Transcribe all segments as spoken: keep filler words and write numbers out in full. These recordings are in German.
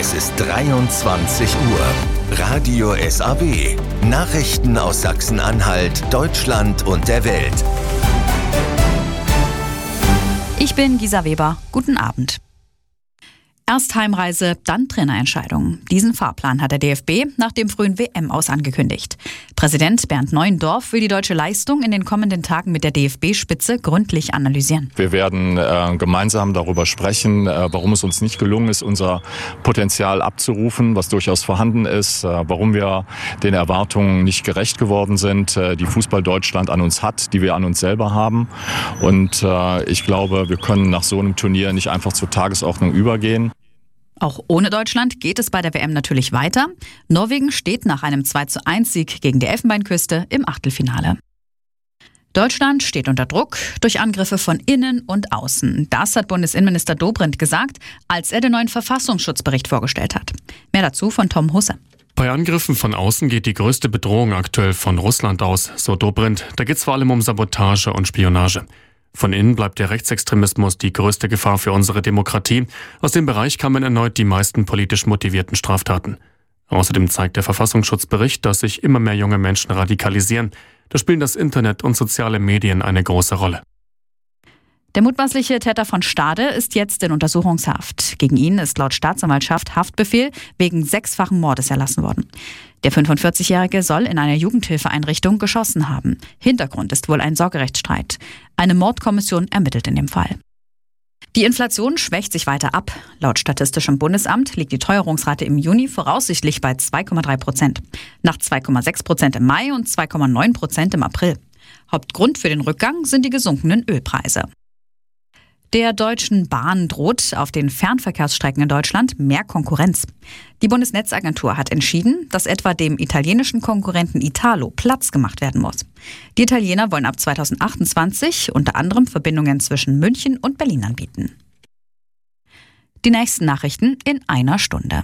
Es ist dreiundzwanzig Uhr. Radio S A W. Nachrichten aus Sachsen-Anhalt, Deutschland und der Welt. Ich bin Gisa Weber. Guten Abend. Erst Heimreise, dann Trainerentscheidung. Diesen Fahrplan hat der D F B nach dem frühen W M-Aus angekündigt. Präsident Bernd Neuendorf will die deutsche Leistung in den kommenden Tagen mit der D F B-Spitze gründlich analysieren. Wir werden äh, gemeinsam darüber sprechen, äh, warum es uns nicht gelungen ist, unser Potenzial abzurufen, was durchaus vorhanden ist, äh, warum wir den Erwartungen nicht gerecht geworden sind, äh, die Fußball Deutschland an uns hat, die wir an uns selber haben. Und äh, ich glaube, wir können nach so einem Turnier nicht einfach zur Tagesordnung übergehen. Auch ohne Deutschland geht es bei der W M natürlich weiter. Norwegen steht nach einem zwei zu eins Sieg gegen die Elfenbeinküste im Achtelfinale. Deutschland steht unter Druck durch Angriffe von innen und außen. Das hat Bundesinnenminister Dobrindt gesagt, als er den neuen Verfassungsschutzbericht vorgestellt hat. Mehr dazu von Tom Husse. Bei Angriffen von außen geht die größte Bedrohung aktuell von Russland aus, so Dobrindt. Da geht es vor allem um Sabotage und Spionage. Von innen bleibt der Rechtsextremismus die größte Gefahr für unsere Demokratie. Aus dem Bereich kamen erneut die meisten politisch motivierten Straftaten. Außerdem zeigt der Verfassungsschutzbericht, dass sich immer mehr junge Menschen radikalisieren. Da spielen das Internet und soziale Medien eine große Rolle. Der mutmaßliche Täter von Stade ist jetzt in Untersuchungshaft. Gegen ihn ist laut Staatsanwaltschaft Haftbefehl wegen sechsfachen Mordes erlassen worden. Der fünfundvierzigjährige soll in einer Jugendhilfeeinrichtung geschossen haben. Hintergrund ist wohl ein Sorgerechtsstreit. Eine Mordkommission ermittelt in dem Fall. Die Inflation schwächt sich weiter ab. Laut Statistischem Bundesamt liegt die Teuerungsrate im Juni voraussichtlich bei zwei Komma drei Prozent. Nach zwei Komma sechs Prozent im Mai und zwei Komma neun Prozent im April. Hauptgrund für den Rückgang sind die gesunkenen Ölpreise. Der Deutschen Bahn droht auf den Fernverkehrsstrecken in Deutschland mehr Konkurrenz. Die Bundesnetzagentur hat entschieden, dass etwa dem italienischen Konkurrenten Italo Platz gemacht werden muss. Die Italiener wollen ab zweitausendachtundzwanzig unter anderem Verbindungen zwischen München und Berlin anbieten. Die nächsten Nachrichten in einer Stunde.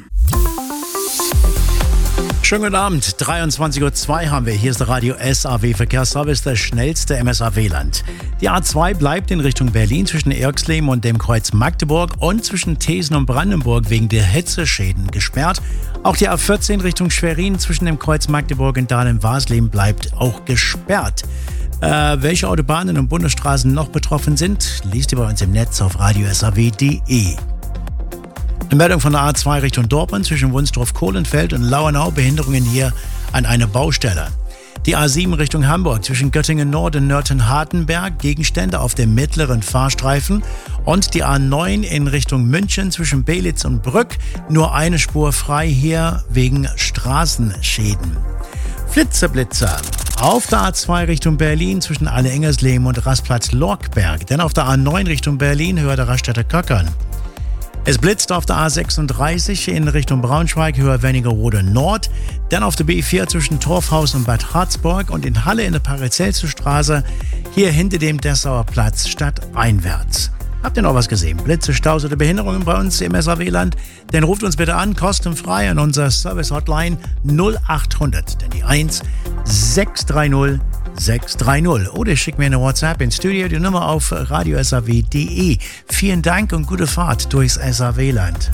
Schönen guten Abend, dreiundzwanzig Uhr zwei haben wir. Hier ist der Radio S A W Verkehrsservice, das schnellste M S A W-Land. Die A zwei bleibt in Richtung Berlin zwischen Erxleben und dem Kreuz Magdeburg und zwischen Thesen und Brandenburg wegen der Hitzeschäden gesperrt. Auch die A vierzehn Richtung Schwerin zwischen dem Kreuz Magdeburg und Dahlem-Warsleben bleibt auch gesperrt. Äh, welche Autobahnen und Bundesstraßen noch betroffen sind, liest ihr bei uns im Netz auf radio s a w punkt d e. Eine Meldung von der A zwei Richtung Dortmund zwischen Wunsdorf-Kohlenfeld und Lauenau. Behinderungen hier an einer Baustelle. Die A sieben Richtung Hamburg zwischen Göttingen Nord und Nörten-Hartenberg. Gegenstände auf dem mittleren Fahrstreifen. Und die A neun in Richtung München zwischen Belitz und Brück. Nur eine Spur frei hier wegen Straßenschäden. Flitzeblitzer. Auf der A zwei Richtung Berlin zwischen Alle-Engersleben und Rastplatz-Lorkberg. Denn auf der A neun Richtung Berlin höher der Raststätter Köckern. Es blitzt auf der A sechsunddreißig in Richtung Braunschweig, höher Wernigerode Nord. Dann auf der B vier zwischen Torfhaus und Bad Harzburg und in Halle in der Paracelsusstraße, hier hinter dem Dessauer Platz stadteinwärts. Habt ihr noch was gesehen? Blitze, Staus oder Behinderungen bei uns im S A W-Land? Dann ruft uns bitte an, kostenfrei an unser Service-Hotline null achthundert, denn die eins sechs drei null sechs drei null. Oder schickt mir eine WhatsApp ins Studio, die Nummer auf radio s a w punkt d e. Vielen Dank und gute Fahrt durchs S A W-Land.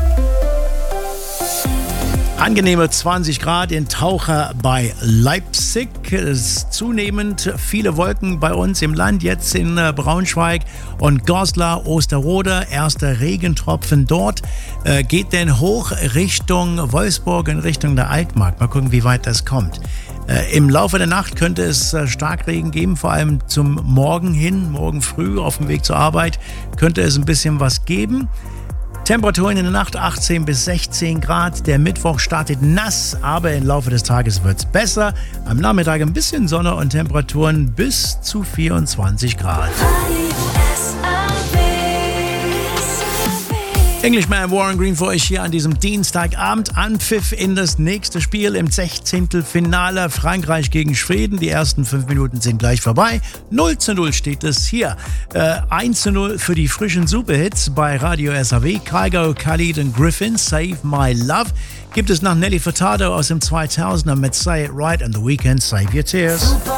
Angenehme zwanzig Grad in Taucher bei Leipzig. Es ist zunehmend viele Wolken bei uns im Land, jetzt in Braunschweig und Goslar, Osterode. Erster Regentropfen dort. Äh, geht denn hoch Richtung Wolfsburg, in Richtung der Altmark. Mal gucken, wie weit das kommt. Äh, Im Laufe der Nacht könnte es äh, Starkregen geben, vor allem zum Morgen hin, morgen früh auf dem Weg zur Arbeit könnte es ein bisschen was geben. Temperaturen in der Nacht achtzehn bis sechzehn Grad. Der Mittwoch startet nass, aber im Laufe des Tages wird es besser. Am Nachmittag ein bisschen Sonne und Temperaturen bis zu vierundzwanzig Grad. Englishman Warren Green für euch hier an diesem Dienstagabend. Anpfiff in das nächste Spiel im Sechzehntelfinale Frankreich gegen Schweden. Die ersten fünf Minuten sind gleich vorbei. null zu null steht es hier. Äh, eins zu null für die frischen Superhits bei Radio S A W. Kygo, Khalid und Griffin, Save My Love. Gibt es nach Nelly Furtado aus dem zweitausender mit Say It Right and The Weeknd, Save Your Tears.